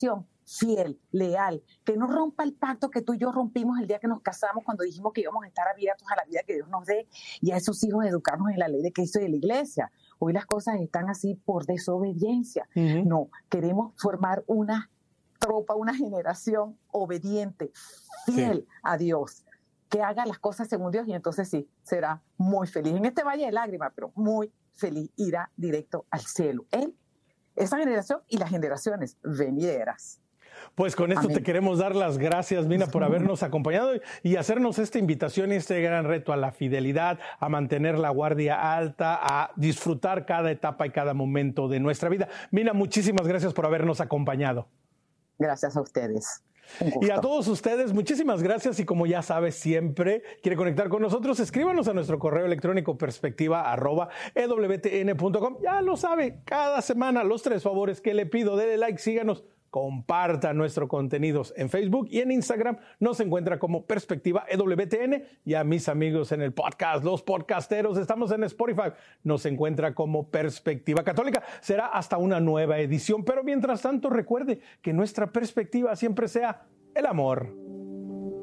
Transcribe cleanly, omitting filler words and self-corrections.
generación fiel, leal, que no rompa el pacto que tú y yo rompimos el día que nos casamos, cuando dijimos que íbamos a estar abiertos a la vida que Dios nos dé y a esos hijos educarnos en la ley de Cristo y de la iglesia. Hoy las cosas están así por desobediencia. No, queremos formar una tropa, una generación obediente, fiel a Dios, que haga las cosas según Dios, y entonces sí, será muy feliz. En este valle de lágrimas, pero muy feliz, irá directo al cielo. Él, esa generación y las generaciones venideras. Pues con esto te queremos dar las gracias, Mina, por habernos acompañado y hacernos esta invitación y este gran reto a la fidelidad, a mantener la guardia alta, a disfrutar cada etapa y cada momento de nuestra vida. Mina, muchísimas gracias por habernos acompañado. Gracias a ustedes. Y a todos ustedes, muchísimas gracias, y como ya sabes, siempre quiere conectar con nosotros, escríbanos a nuestro correo electrónico perspectiva@ewtn.com. Ya lo sabe, cada semana los 3 favores que le pido: dele like, síganos, comparta nuestro contenidos en Facebook y en Instagram. Nos encuentra como Perspectiva EWTN, y a mis amigos en el podcast, los podcasteros, estamos en Spotify, nos encuentra como Perspectiva Católica. Será hasta una nueva edición, pero mientras tanto recuerde que nuestra perspectiva siempre sea el amor.